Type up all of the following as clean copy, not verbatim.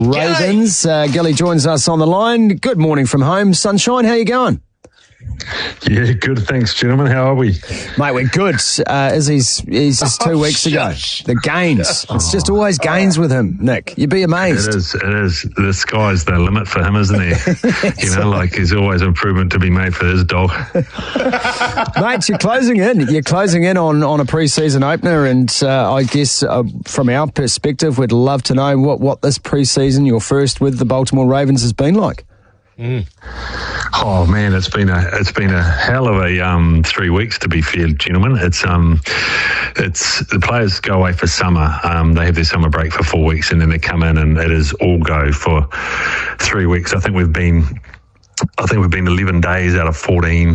Ravens. Gilly joins us on the line. Good morning from home. Sunshine, how you going? Yeah, good. Thanks, gentlemen. How are we? Mate, we're good. Izzy's just 2 weeks ago. The gains. It's just always gains with him, Nick. You'd be amazed. It is. The sky's the limit for him, isn't he? Like there's always improvement to be made for his dog. Mate, you're closing in. You're closing in on a pre-season opener, and I guess from our perspective, we'd love to know what this pre-season, your first with the Baltimore Ravens, has been like. Oh man, it's been a hell of a 3 weeks, to be fair, gentlemen. It's the players go away for summer. They have their summer break for 4 weeks, and then they come in, and it is all go for 3 weeks. I think we've been 11 days out of 14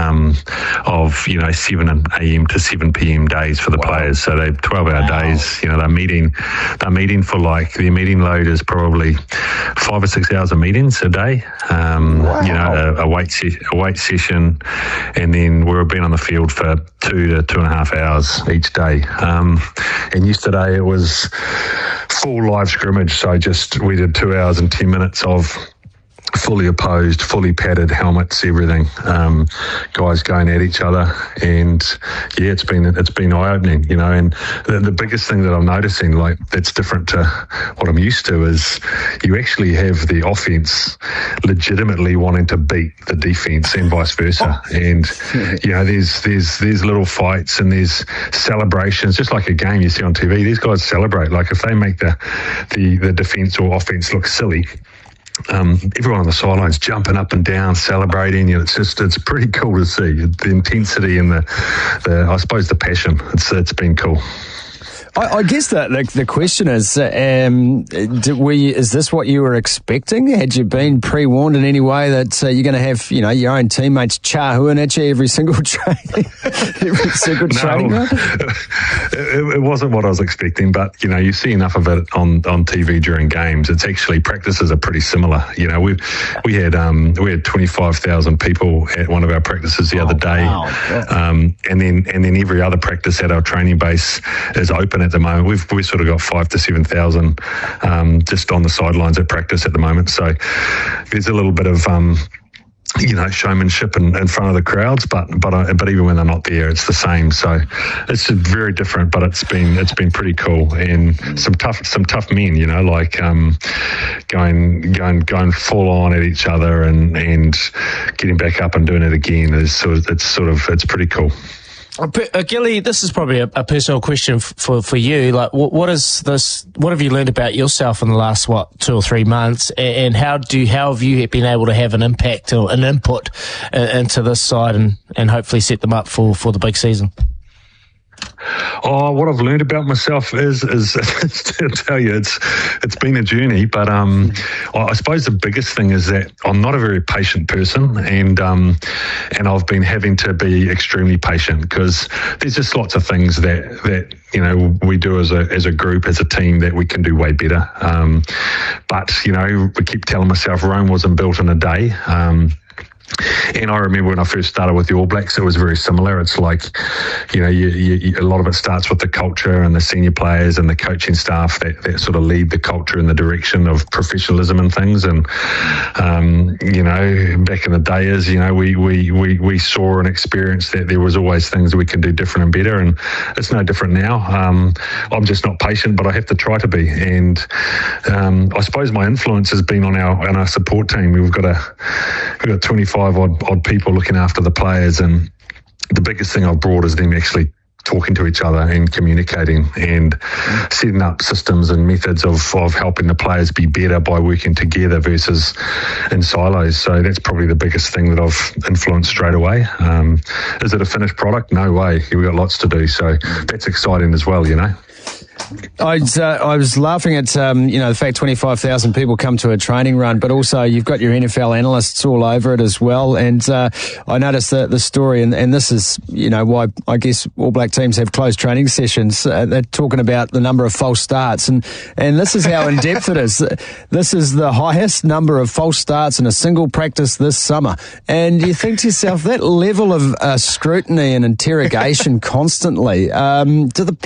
of 7 a.m. to 7 p.m. days for the players. So they're 12-hour days. They're meeting for their meeting load is probably 5 or 6 hours of meetings a day. A weight session, and then we've been on the field for 2 to 2.5 hours each day. And yesterday it was full live scrimmage. So we did 2 hours and 10 minutes of fully opposed, fully padded helmets, everything. Guys going at each other, and yeah, it's been eye-opening, And the biggest thing that I'm noticing, that's different to what I'm used to, is you actually have the offense legitimately wanting to beat the defense, and vice versa. And there's little fights and there's celebrations, just like a game you see on TV. These guys celebrate. Like if they make the defense or offense look silly, everyone on the sidelines jumping up and down, celebrating. It's pretty cool to see the intensity and I suppose the passion. It's been cool. I guess that the question is, is this what you were expecting? Had you been pre-warned in any way that you're going to have, your own teammates chahooing at you every single training, training run? It wasn't what I was expecting, but you see enough of it on TV during games. It's actually, practices are pretty similar. We had 25,000 people at one of our practices the other day, and then every other practice at our training base is open at the moment. We've sort of got 5,000 to 7,000 just on the sidelines at practice at the moment. So there's a little bit of showmanship in front of the crowds, but even when they're not there, it's the same. So it's very different, but it's been pretty cool, and some tough men, going full on at each other and getting back up and doing it again it's pretty cool. Gilly, this is probably a personal question for you. Like, what have you learned about yourself in the last 2 or 3 months, and how have you been able to have an impact or an input into this side and hopefully set them up for the big season? Oh, what I've learned about myself is to tell you, it's been a journey, but I suppose the biggest thing is that I'm not a very patient person, and I've been having to be extremely patient, because there's just lots of things that we do as a group, as a team, that we can do way better. But we keep telling myself Rome wasn't built in a day. And I remember when I first started with the All Blacks, it was very similar. It's like, a lot of it starts with the culture and the senior players and the coaching staff that sort of lead the culture in the direction of professionalism and things. And, back in the day, we saw and experienced that there was always things we can do different and better. And it's no different now. I'm just not patient, but I have to try to be. And I suppose my influence has been on our support team. We've got 25 odd people looking after the players, and the biggest thing I've brought is them actually talking to each other and communicating and setting up systems and methods of helping the players be better by working together versus in silos. So that's probably the biggest thing that I've influenced straight away. Is it a finished product? No way. We've got lots to do. So that's exciting as well, I was laughing at the fact 25,000 people come to a training run, but also you've got your NFL analysts all over it as well. And I noticed the story, and this is why I guess All Black teams have closed training sessions. They're talking about the number of false starts, and this is how in depth it is. This is the highest number of false starts in a single practice this summer, and you think to yourself, that level of scrutiny and interrogation constantly. Do the